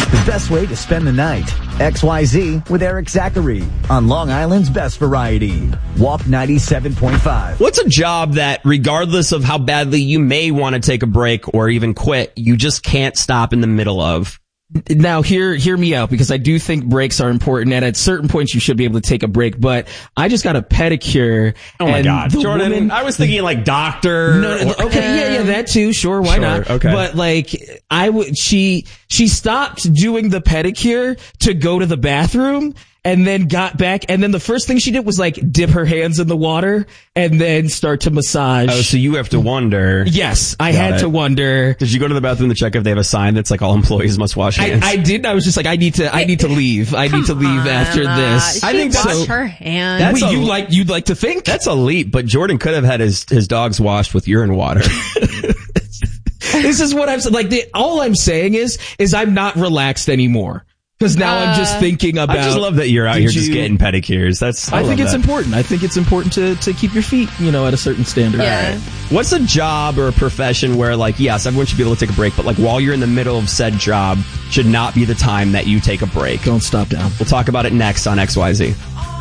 The best way to spend the night. XYZ with Eric Zachary on Long Island's Best Variety. WAP 97.5. What's a job that, regardless of how badly you may want to take a break or even quit, you just can't stop in the middle of? Now, hear me out, because I do think breaks are important, and at certain points you should be able to take a break, but I just got a pedicure. Oh my God. Jordan, woman, I was thinking like doctor. No, okay, yeah, that too, sure, why not? Okay. But like, she stopped doing the pedicure to go to the bathroom, and then got back, and then the first thing she did was like dip her hands in the water and then start to massage. Oh, so you have to wonder. Yes, I had to wonder. Did you go to the bathroom to check if they have a sign that's like all employees must wash hands? I did. I was just like, I need to leave. I need to leave after this. I think wash her hands. You'd like to think that's a leap, but Jordan could have had his dogs washed with urine water. This is what I'm saying. Like, all I'm saying is I'm not relaxed anymore. Because now I'm just thinking about. I just love that you're out here just getting pedicures. I think it's important. I think it's important to keep your feet, at a certain standard. Yeah. Right. What's a job or a profession where, like, yes, everyone should be able to take a break, but like while you're in the middle of said job, should not be the time that you take a break? Don't stop down. We'll talk about it next on XYZ.